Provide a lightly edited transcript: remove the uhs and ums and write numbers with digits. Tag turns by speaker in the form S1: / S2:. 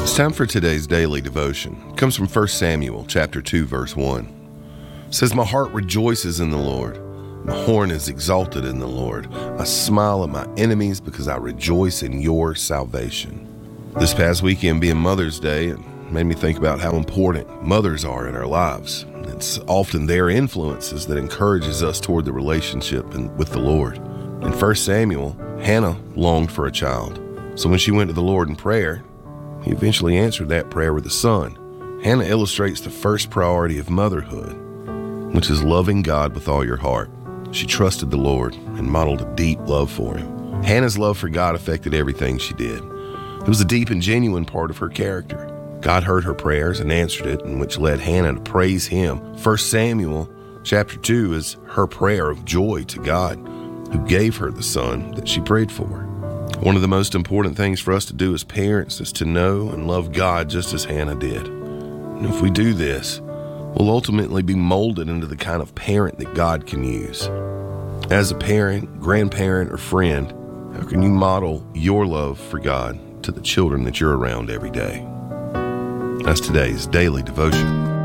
S1: It's time for today's daily devotion. It comes from 1 Samuel chapter 2, verse 1. It says, "My heart rejoices in the Lord. My horn is exalted in the Lord. I smile at my enemies because I rejoice in your salvation." This past weekend being Mother's Day, it made me think about how important mothers are in our lives. It's often their influences that encourages us toward the relationship with the Lord. In 1 Samuel, Hannah longed for a child. So when she went to the Lord in prayer, He eventually answered that prayer with a son. Hannah illustrates the first priority of motherhood, which is loving God with all your heart. She trusted the Lord and modeled a deep love for Him. Hannah's love for God affected everything she did. It was a deep and genuine part of her character. God heard her prayers and answered it, and which led Hannah to praise Him. 1 Samuel chapter 2 is her prayer of joy to God, who gave her the son that she prayed for. One of the most important things for us to do as parents is to know and love God just as Hannah did. And if we do this, we'll ultimately be molded into the kind of parent that God can use. As a parent, grandparent, or friend, how can you model your love for God to the children that you're around every day? That's today's daily devotion.